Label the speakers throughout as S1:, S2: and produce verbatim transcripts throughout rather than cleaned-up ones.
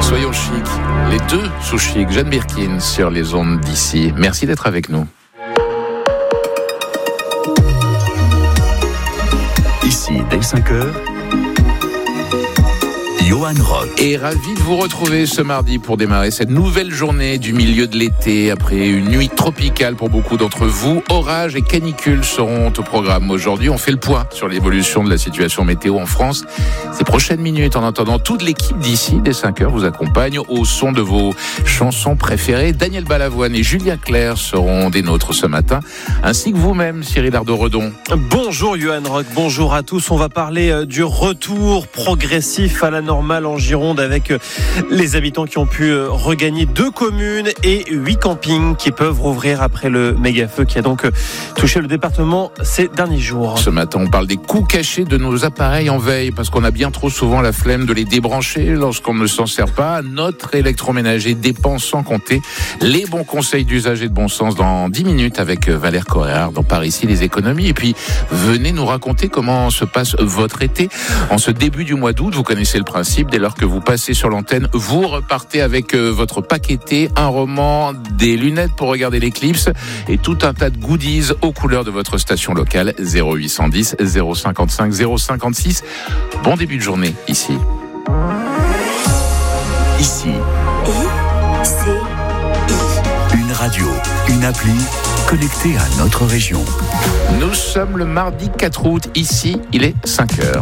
S1: Soyons chic, les deux sous chic, Jeanne Birkin sur les ondes d'ici. Merci d'être avec nous.
S2: Ici, dès cinq heures, Johan Rock.
S1: Et ravi de vous retrouver ce mardi pour démarrer cette nouvelle journée du milieu de l'été. Après une nuit tropicale pour beaucoup d'entre vous, orages et canicules seront au programme. Aujourd'hui, on fait le point sur l'évolution de la situation météo en France. Ces prochaines minutes, en attendant, toute l'équipe d'ici, dès cinq heures, vous accompagne au son de vos chansons préférées. Daniel Balavoine et Julien Clerc seront des nôtres ce matin, ainsi que vous-même, Cyril Ardo-Redon.
S3: Bonjour Johan Rock, bonjour à tous. On va parler du retour progressif à la normale en Gironde avec les habitants qui ont pu regagner deux communes et huit campings qui peuvent rouvrir après le méga-feu qui a donc touché le département ces derniers jours.
S1: Ce matin, on parle des coûts cachés de nos appareils en veille parce qu'on a bien trop souvent la flemme de les débrancher lorsqu'on ne s'en sert pas. Notre électroménager dépense sans compter. Les bons conseils d'usage et de bon sens dans dix minutes avec Valère Coréard dans Par ici les économies. Et puis, venez nous raconter comment se passe votre été. En ce début du mois d'août, vous connaissez le principe. Dès lors que vous passez sur l'antenne, vous repartez avec votre paquet thé, un roman, des lunettes pour regarder l'éclipse et tout un tas de goodies aux couleurs de votre station locale. Zéro huit cent dix, zéro cinquante-cinq, zéro cinquante-six. Bon début de journée ici.
S2: Ici.
S4: I, C, I.
S2: Une radio, une appli connectée à notre région.
S1: Nous sommes le mardi quatre août. Ici, il est cinq heures.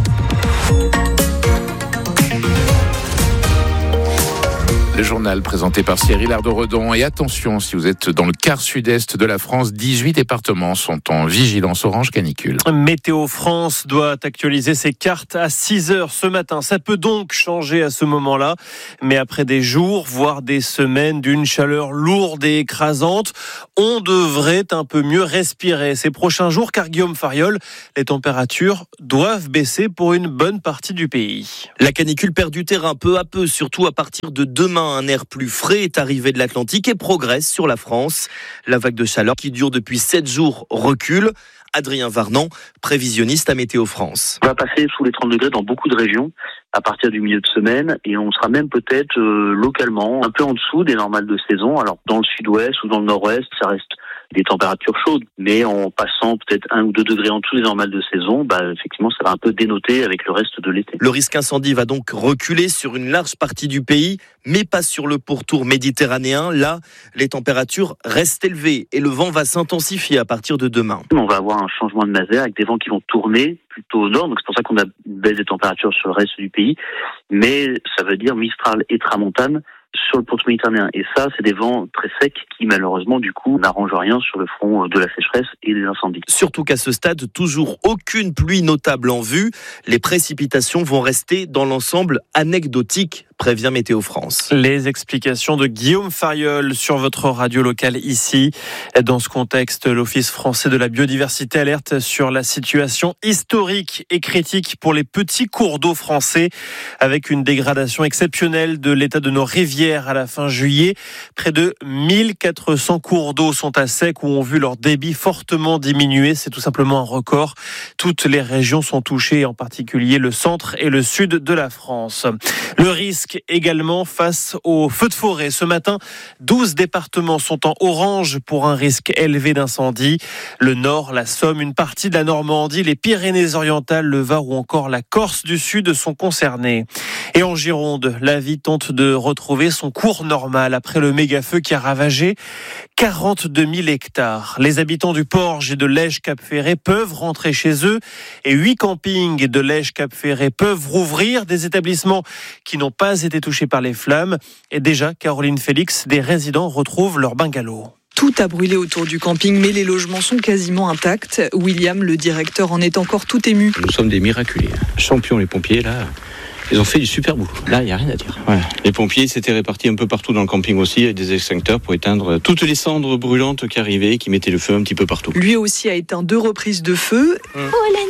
S1: Le journal présenté par Cyril Ardo-Redon. Et attention, si vous êtes dans le quart sud-est de la France, dix-huit départements sont en vigilance orange canicule.
S3: Météo France doit actualiser ses cartes à six heures ce matin. Ça peut donc changer à ce moment-là. Mais après des jours, voire des semaines d'une chaleur lourde et écrasante, on devrait un peu mieux respirer ces prochains jours, car Guillaume Fariol, les températures doivent baisser pour une bonne partie du pays.
S5: La canicule perd du terrain peu à peu, surtout à partir de demain. Un air plus frais est arrivé de l'Atlantique et progresse sur la France. La vague de chaleur qui dure depuis sept jours recule. Adrien Varnan, prévisionniste à Météo France.
S6: On va passer sous les trente degrés dans beaucoup de régions à partir du milieu de semaine et on sera même peut-être euh, localement un peu en dessous des normales de saison. Alors dans le sud-ouest ou dans le nord-ouest, ça reste des températures chaudes, mais en passant peut-être un ou deux degrés en dessous des normales de saison, bah, effectivement, ça va un peu dénoter avec le reste de l'été.
S5: Le risque incendie va donc reculer sur une large partie du pays, mais pas sur le pourtour méditerranéen. Là, les températures restent élevées et le vent va s'intensifier à partir de demain.
S6: On va avoir un changement de masse d'air avec des vents qui vont tourner plutôt au nord, donc c'est pour ça qu'on a une baisse des températures sur le reste du pays, mais ça veut dire Mistral et Tramontane sur le pourtour méditerranéen. Et ça, c'est des vents très secs qui, malheureusement, du coup, n'arrangent rien sur le front de la sécheresse et des incendies.
S5: Surtout qu'à ce stade, toujours aucune pluie notable en vue. Les précipitations vont rester dans l'ensemble anecdotiques, prévient Météo France.
S3: Les explications de Guillaume Fariol sur votre radio locale ici. Dans ce contexte, l'Office français de la biodiversité alerte sur la situation historique et critique pour les petits cours d'eau français, avec une dégradation exceptionnelle de l'état de nos rivières à la fin juillet. Près de mille quatre cents cours d'eau sont à sec ou ont vu leur débit fortement diminuer. C'est tout simplement un record. Toutes les régions sont touchées, en particulier le centre et le sud de la France. Le risque également face aux feux de forêt. Ce matin, douze départements sont en orange pour un risque élevé d'incendie. Le Nord, la Somme, une partie de la Normandie, les Pyrénées-Orientales, le Var ou encore la Corse du Sud sont concernés. Et en Gironde, la vie tente de retrouver son cours normal après le méga-feu qui a ravagé quarante-deux mille hectares. Les habitants du Porge et de Lège-Cap-Ferré peuvent rentrer chez eux et huit campings de Lège-Cap-Ferré peuvent rouvrir, des établissements qui n'ont pas été touchés par les flammes. Et déjà, Caroline Félix, des résidents retrouvent leur bungalow.
S7: Tout a brûlé autour du camping, mais les logements sont quasiment intacts. William, le directeur, en est encore tout ému.
S8: Nous sommes des miraculés. Champions, les pompiers, là, ils ont fait du super boulot. Là, il n'y a rien à dire. Ouais. Les pompiers s'étaient répartis un peu partout dans le camping aussi, avec des extincteurs pour éteindre toutes les cendres brûlantes qui arrivaient, qui mettaient le feu un petit peu partout.
S7: Lui aussi a éteint deux reprises de feu.
S4: Mmh. Oh la Nino!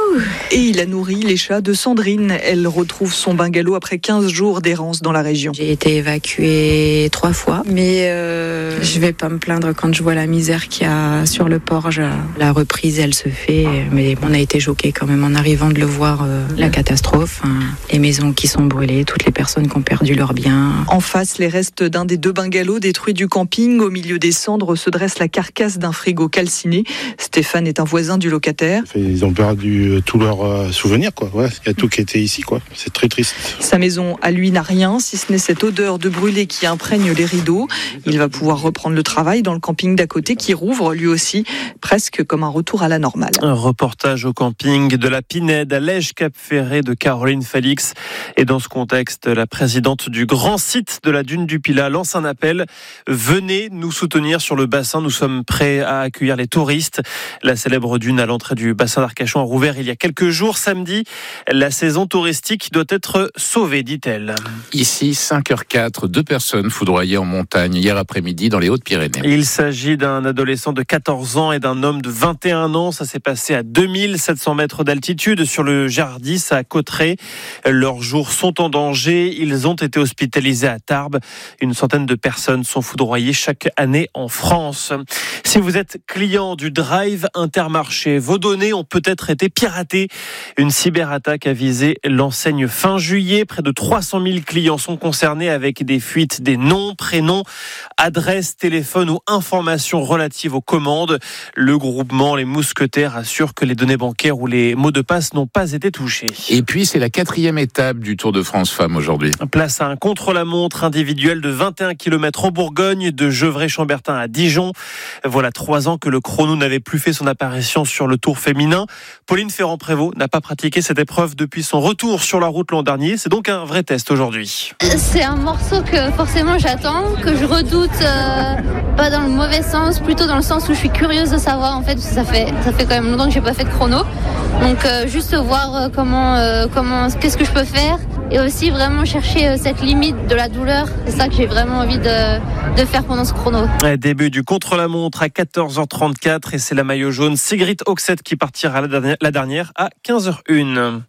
S7: Et il a nourri les chats de Sandrine. Elle retrouve son bungalow après quinze jours d'errance dans la région.
S9: J'ai été évacuée trois fois, mais euh, je vais pas me plaindre quand je vois la misère qu'il y a sur le port. Je, la reprise, elle se fait, mais on a été choqués quand même en arrivant de le voir, euh, la catastrophe, hein, les maisons qui sont brûlées, toutes les personnes qui ont perdu leurs biens.
S7: En face, les restes d'un des deux bungalows détruits du camping. Au milieu des cendres se dresse la carcasse d'un frigo calciné. Stéphane est un voisin du locataire.
S10: Ils ont perdu tous leurs euh, souvenirs, quoi. Ouais, il y a tout qui était ici, quoi. C'est très triste.
S7: Sa maison, à lui, n'a rien, si ce n'est cette odeur de brûlé qui imprègne les rideaux. Il va pouvoir reprendre le travail dans le camping d'à côté qui rouvre lui aussi, presque comme un retour à la normale.
S3: Un reportage au camping de la Pinède à Lège-Cap-Ferré de Caroline Félix. Et dans ce contexte, la présidente du grand site de la dune du Pilat lance un appel. Venez nous soutenir sur le bassin. Nous sommes prêts à accueillir les touristes. La célèbre dune à l'entrée du bassin d'Arcachon a rouvert il y a quelques jours. Samedi, la saison touristique doit être sauvée, dit-elle.
S1: Ici, cinq heures quatre, deux personnes foudroyées en montagne hier après-midi dans les Hautes-Pyrénées.
S3: Il s'agit d'un adolescent de quatorze ans et d'un homme de vingt et un ans. Ça s'est passé à deux mille sept cents mètres d'altitude sur le Jardis à Cauterets. Leurs jours sont en danger. Ils ont été hospitalisés à Tarbes. Une centaine de personnes sont foudroyées chaque année en France. Si vous êtes client du Drive Intermarché, vos données ont peut-être été piratées. Une cyberattaque a visé l'enseigne fin juillet. Près de trois cent mille clients sont concernés avec des fuites des noms, prénoms, adresses, téléphones ou informations relatives aux commandes. Le groupement Les Mousquetaires assure que les données bancaires ou les mots de passe n'ont pas été touchés.
S1: Et puis, c'est la quatrième étape du Tour de France Femmes aujourd'hui.
S3: Place à un contre-la-montre individuel de vingt et un kilomètres en Bourgogne, de Gevrey-Chambertin à Dijon. Voilà trois ans que le chrono n'avait plus fait son apparition sur le Tour féminin. Pauline Ferrand-Prévôt n'a pas pratiqué cette épreuve depuis son retour sur la route l'an dernier. C'est donc un vrai test aujourd'hui.
S11: C'est un morceau que forcément j'attends, que je redoute, euh, pas dans le mauvais sens, plutôt dans le sens où je suis curieuse de savoir en fait, parce que ça fait ça fait quand même longtemps que j'ai pas fait de chrono. Donc euh, juste voir euh, comment euh, comment qu'est-ce que je peux faire et aussi vraiment chercher euh, cette limite de la douleur. C'est ça que j'ai vraiment envie de de faire pendant ce chrono.
S3: Début du contre-la-montre à quatorze heures trente-quatre et c'est la maillot jaune Sigrid Oxet qui partira la dernière à quinze heures une.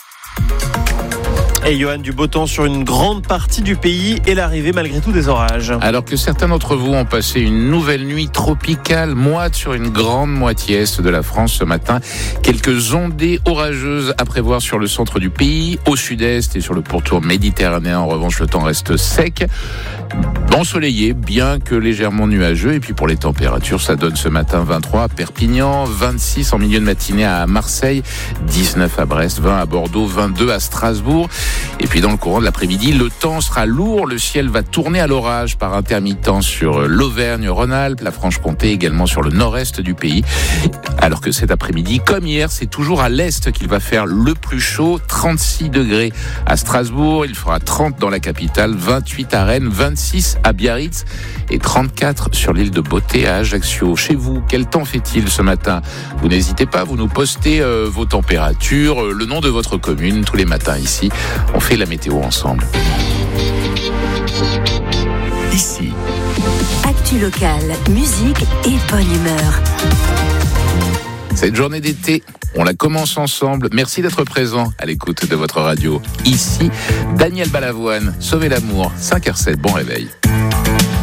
S3: Et Johan, du beau temps sur une grande partie du pays et l'arrivée malgré tout des orages.
S1: Alors que certains d'entre vous ont passé une nouvelle nuit tropicale moite sur une grande moitié est de la France ce matin. Quelques ondées orageuses à prévoir sur le centre du pays, au sud-est et sur le pourtour méditerranéen. En revanche, le temps reste sec, ensoleillé, bien que légèrement nuageux. Et puis pour les températures, ça donne ce matin vingt-trois à Perpignan, vingt-six en milieu de matinée à Marseille, dix-neuf à Brest, vingt à Bordeaux, vingt-deux à Strasbourg. Et puis dans le courant de l'après-midi, le temps sera lourd. Le ciel va tourner à l'orage par intermittence sur l'Auvergne-Rhône-Alpes, la Franche-Comté, également sur le nord-est du pays. Alors que cet après-midi, comme hier, c'est toujours à l'est qu'il va faire le plus chaud. trente-six degrés à Strasbourg, il fera trente dans la capitale, vingt-huit à Rennes, vingt-six à Biarritz et trente-quatre sur l'île de Beauté à Ajaccio. Chez vous, quel temps fait-il ce matin ? Vous n'hésitez pas, vous nous postez euh, vos températures, euh, le nom de votre commune tous les matins ici. On fait la météo ensemble.
S2: Ici.
S4: Actu locale, musique et bonne humeur.
S1: Cette journée d'été, on la commence ensemble. Merci d'être présent à l'écoute de votre radio. Ici, Daniel Balavoine, Sauvez l'amour, cinq heures sept, bon réveil.